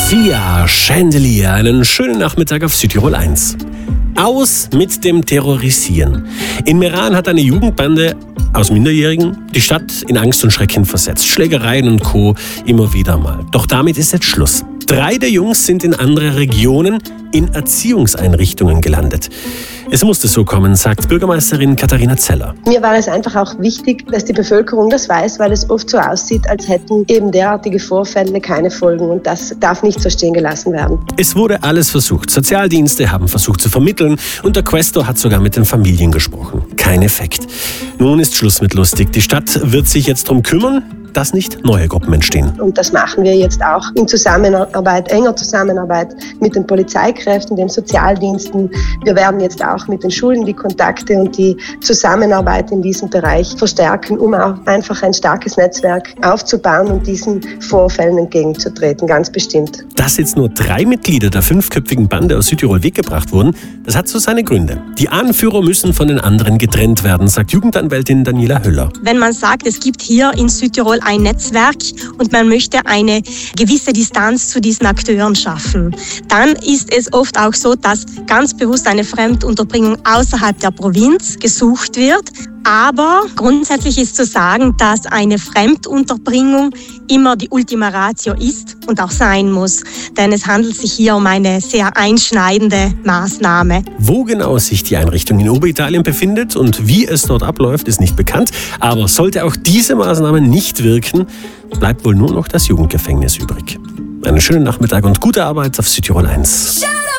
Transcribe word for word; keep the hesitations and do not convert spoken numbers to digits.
Sia Chandelier, einen schönen Nachmittag auf Südtirol eins. Aus mit dem Terrorisieren. In Meran hat eine Jugendbande aus Minderjährigen die Stadt in Angst und Schrecken versetzt. Schlägereien und Co. immer wieder mal. Doch damit ist jetzt Schluss. Drei der Jungs sind in andere Regionen, in Erziehungseinrichtungen gelandet. Es musste so kommen, sagt Bürgermeisterin Katharina Zeller. Mir war es einfach auch wichtig, dass die Bevölkerung das weiß, weil es oft so aussieht, als hätten eben derartige Vorfälle keine Folgen. Und das darf nicht so stehen gelassen werden. Es wurde alles versucht. Sozialdienste haben versucht zu vermitteln und der Questor hat sogar mit den Familien gesprochen. Kein Effekt. Nun ist Schluss mit lustig. Die Stadt wird sich jetzt darum kümmern, dass nicht neue Gruppen entstehen. Und das machen wir jetzt auch in Zusammenarbeit, enger Zusammenarbeit mit den Polizeikräften, den Sozialdiensten. Wir werden jetzt auch mit den Schulen die Kontakte und die Zusammenarbeit in diesem Bereich verstärken, um auch einfach ein starkes Netzwerk aufzubauen und diesen Vorfällen entgegenzutreten, ganz bestimmt. Dass jetzt nur drei Mitglieder der fünfköpfigen Bande aus Südtirol weggebracht wurden, das hat so seine Gründe. Die Anführer müssen von den anderen getrennt werden, sagt Jugendanwältin Daniela Höller. Wenn man sagt, es gibt hier in Südtirol ein Netzwerk und man möchte eine gewisse Distanz zu diesen Akteuren schaffen, dann ist es oft auch so, dass ganz bewusst eine Fremdunterbringung außerhalb der Provinz gesucht wird. Aber grundsätzlich ist zu sagen, dass eine Fremdunterbringung immer die Ultima Ratio ist und auch sein muss. Denn es handelt sich hier um eine sehr einschneidende Maßnahme. Wo genau sich die Einrichtung in Oberitalien befindet und wie es dort abläuft, ist nicht bekannt. Aber sollte auch diese Maßnahme nicht wirken, bleibt wohl nur noch das Jugendgefängnis übrig. Einen schönen Nachmittag und gute Arbeit auf Südtirol eins.